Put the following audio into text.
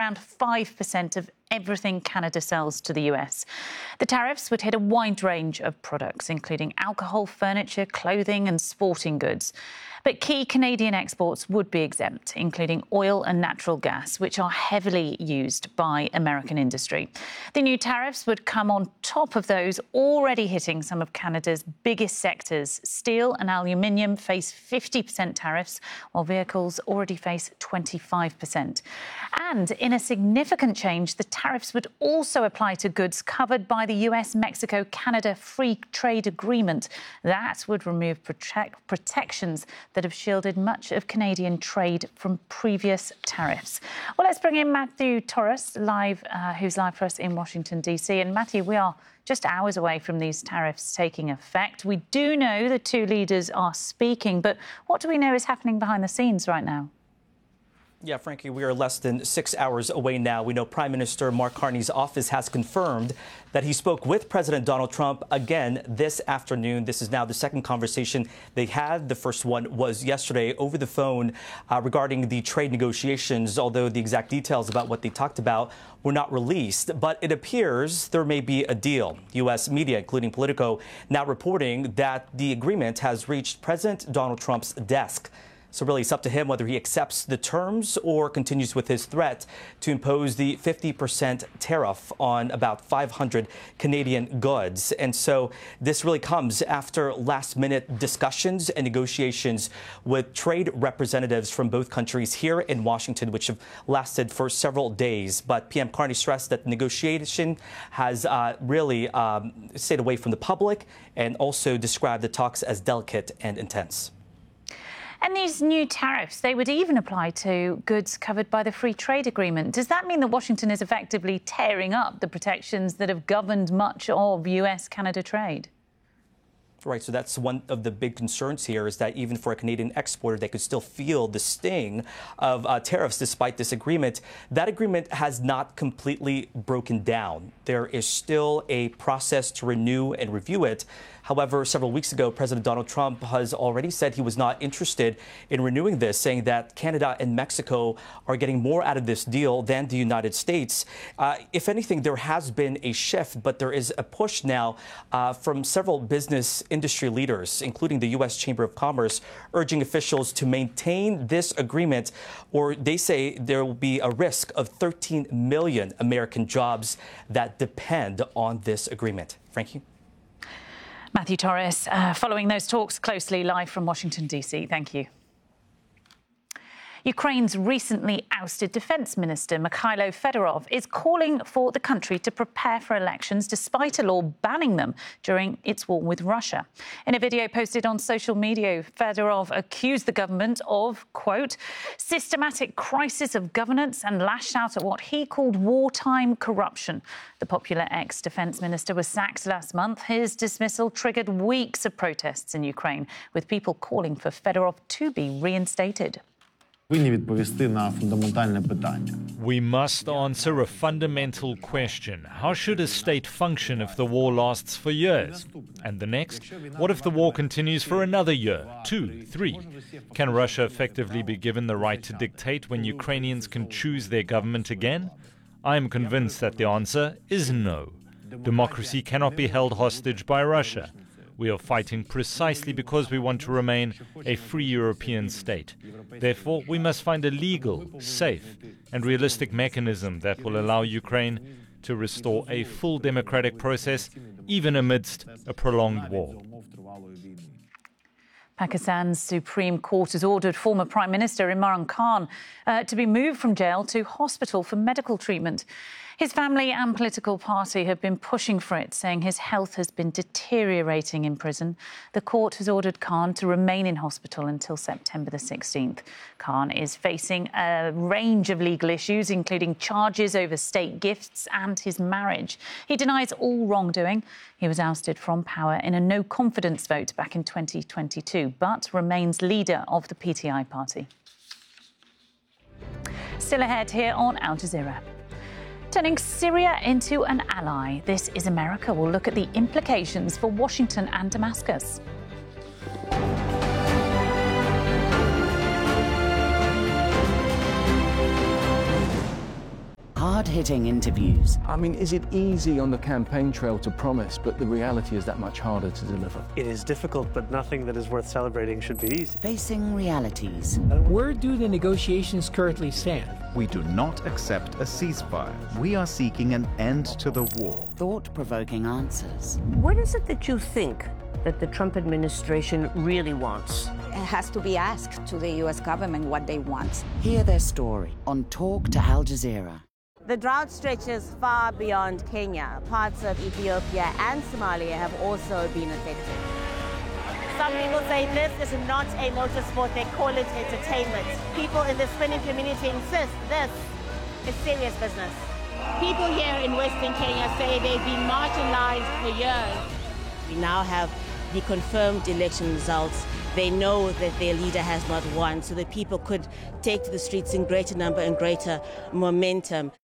around 5% of everything Canada sells to the US. The tariffs would hit a wide range of products, including alcohol, furniture, clothing and sporting goods. But key Canadian exports would be exempt, including oil and natural gas, which are heavily used by American industry. The new tariffs would come on top of those already hitting some of Canada's biggest sectors. Steel and aluminium face 50% tariffs, while vehicles already face 25%. And in a significant change, the tariffs would also apply to goods covered by the US-Mexico-Canada Free Trade Agreement. That would remove protections that have shielded much of Canadian trade from previous tariffs. Well, let's bring in Matthew Torres, who's live for us in Washington, D.C. And Matthew, we are just hours away from these tariffs taking effect. We do know the two leaders are speaking, but what do we know is happening behind the scenes right now? Yeah, Frankie, we are less than 6 hours away now. We know Prime Minister Mark Carney's office has confirmed that he spoke with President Donald Trump again this afternoon. This is now the second conversation they had. The first one was yesterday over the phone regarding the trade negotiations, although the exact details about what they talked about were not released. But it appears there may be a deal. U.S. media, including Politico, now reporting that the agreement has reached President Donald Trump's desk. So really, it's up to him whether he accepts the terms or continues with his threat to impose the 50% tariff on about 500 Canadian goods. And so this really comes after last-minute discussions and negotiations with trade representatives from both countries here in Washington, which have lasted for several days. But PM Carney stressed that the negotiation has really stayed away from the public and also described the talks as delicate and intense. And these new tariffs, they would even apply to goods covered by the Free Trade Agreement. Does that mean that Washington is effectively tearing up the protections that have governed much of US-Canada trade? Right. So that's one of the big concerns here, is that even for a Canadian exporter, they could still feel the sting of tariffs despite this agreement. That agreement has not completely broken down. There is still a process to renew and review it. However, several weeks ago, President Donald Trump has already said he was not interested in renewing this, saying that Canada and Mexico are getting more out of this deal than the United States. If anything, there has been a shift, but there is a push now from several business industry leaders, including the U.S. Chamber of Commerce, urging officials to maintain this agreement, or they say there will be a risk of 13 million American jobs that depend on this agreement. Frankie? Matthew Torres, following those talks closely, live from Washington, D.C. Thank you. Ukraine's recently ousted Defence Minister Mikhailo Fedorov is calling for the country to prepare for elections despite a law banning them during its war with Russia. In a video posted on social media, Fedorov accused the government of, quote, systematic crisis of governance and lashed out at what he called wartime corruption. The popular ex-defence minister was sacked last month. His dismissal triggered weeks of protests in Ukraine, with people calling for Fedorov to be reinstated. We must answer a fundamental question. How should a state function if the war lasts for years? And the next, what if the war continues for another year, 2, 3? Can Russia effectively be given the right to dictate when Ukrainians can choose their government again? I am convinced that the answer is no. Democracy cannot be held hostage by Russia. We are fighting precisely because we want to remain a free European state. Therefore, we must find a legal, safe, and realistic mechanism that will allow Ukraine to restore a full democratic process, even amidst a prolonged war. Pakistan's Supreme Court has ordered former Prime Minister Imran Khan to be moved from jail to hospital for medical treatment. His family and political party have been pushing for it, saying his health has been deteriorating in prison. The court has ordered Khan to remain in hospital until September the 16th. Khan is facing a range of legal issues, including charges over state gifts and his marriage. He denies all wrongdoing. He was ousted from power in a no-confidence vote back in 2022, but remains leader of the PTI party. Still ahead here on Al Jazeera. Turning Syria into an ally, This is America. We'll look at the implications for Washington and Damascus. hard-hitting interviews. I mean, is it easy on the campaign trail to promise, but the reality is that much harder to deliver? It is difficult, but nothing that is worth celebrating should be easy. Facing realities. Where do the negotiations currently stand? We do not accept a ceasefire. We are seeking an end to the war. Thought-provoking answers. What is it that you think that the Trump administration really wants? It has to be asked to the U.S. government what they want. Hear their story on Talk to Al Jazeera. The drought stretches far beyond Kenya. Parts of Ethiopia and Somalia have also been affected. Some people say this is not a motorsport, they call it entertainment. People in the spinning community insist this is serious business. People here in Western Kenya say they've been marginalized for years. We now have the confirmed election results. They know that their leader has not won, so the people could take to the streets in greater number and greater momentum.